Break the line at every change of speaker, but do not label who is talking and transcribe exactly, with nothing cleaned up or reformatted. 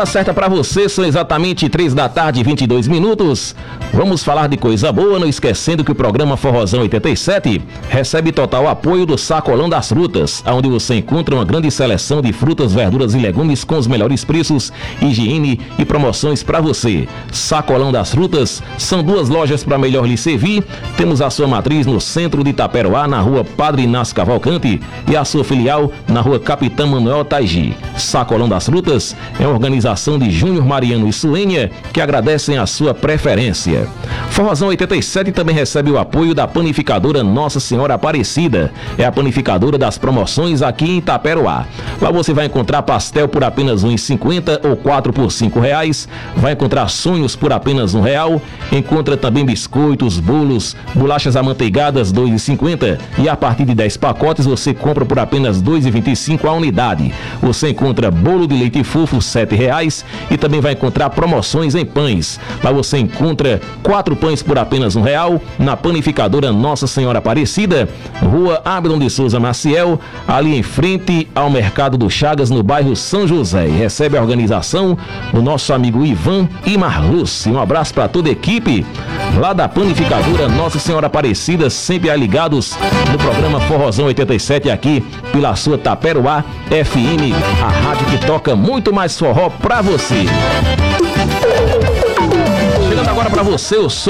Hora certa para você, são exatamente três da tarde e vinte e dois minutos. Vamos falar de coisa boa, não esquecendo que o programa Forrozão oitenta e sete recebe total apoio do Sacolão das Frutas, onde você encontra uma grande seleção de frutas, verduras e legumes com os melhores preços, higiene e promoções para você. Sacolão das Frutas são duas lojas para melhor lhe servir. Temos a sua matriz no centro de Itaperoá, na rua Padre Inácio Cavalcante, e a sua filial na rua Capitão Manuel Taigi. Sacolão das Frutas é uma organização de Júnior Mariano e Suênia que agradecem a sua preferência. Forrozão oitenta e sete também recebe o apoio da panificadora Nossa Senhora Aparecida. É a panificadora das promoções aqui em Itaperoá. Lá você vai encontrar pastel por apenas um real e cinquenta ou quatro por cinco reais. Vai encontrar sonhos por apenas um real. Encontra também biscoitos, bolos, bolachas amanteigadas dois reais e cinquenta e a partir de dez pacotes você compra por apenas dois reais e vinte e cinco a unidade. Você encontra bolo de leite fofo sete reais e também vai encontrar promoções em pães. Lá você encontra quatro pães por apenas um real na panificadora Nossa Senhora Aparecida, Rua Abdon de Souza Maciel, ali em frente ao Mercado do Chagas, no bairro São José. E recebe a organização do nosso amigo Ivan e Marluce. Um abraço para toda a equipe lá da panificadora Nossa Senhora Aparecida, sempre ligados no programa Forrozão oitenta e sete aqui pela sua Taperoá F M, a rádio que toca muito mais forró pra você. Chegando agora pra você o som